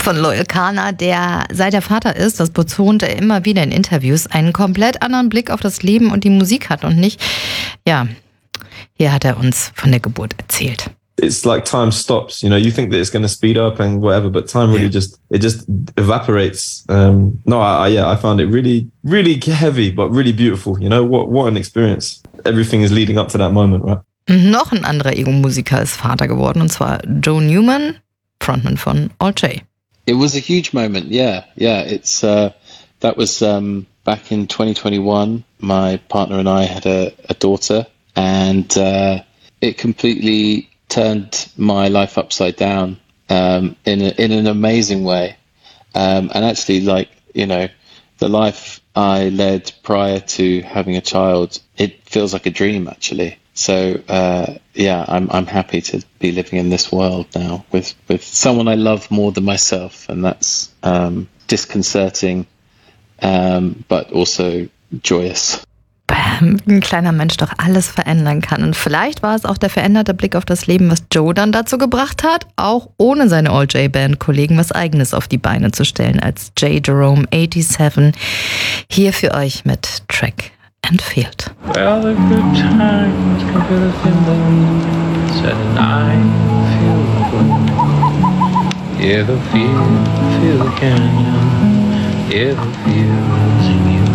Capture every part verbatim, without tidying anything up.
von Loyle Carner, der seit er Vater ist, das betont er immer wieder in Interviews, einen komplett anderen Blick auf das Leben und die Musik hat und nicht, ja, hier hat er uns von der Geburt erzählt. It's like time stops, you know, you think that it's going to speed up and whatever, but time really just, it just evaporates. Um, no, I, I, yeah, I found it really, really heavy, but really beautiful. You know, what, what an experience. Everything is leading up to that moment, right? Noch ein anderer Ego-Musiker ist Vater geworden, und zwar Joe Newman, Frontman von All J. It was a huge moment, yeah, yeah. It's uh, that was um, back in twenty twenty-one. My partner and I had a, a daughter, and uh, it completely turned my life upside down um, in a, in an amazing way. Um, and actually, like, you know, the life I led prior to having a child, it feels like a dream, actually. So uh, yeah, I'm I'm happy to be living in this world now with, with someone I love more than myself, and that's um, disconcerting, um, but also joyous. Bam, wie ein kleiner Mensch doch alles verändern kann. Und vielleicht war es auch der veränderte Blick auf das Leben, was Joe dann dazu gebracht hat, auch ohne seine All J-Band-Kollegen was Eigenes auf die Beine zu stellen, als J. Jerome siebenundachtzig hier für euch mit Track and Field. Well, the good times come to the feelings, and I feel good. Yeah, the field, feel the canyon, yeah, the field's in you.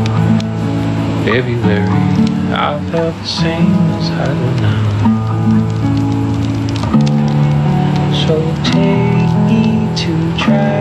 February, I felt the same as I do now. So take me to try.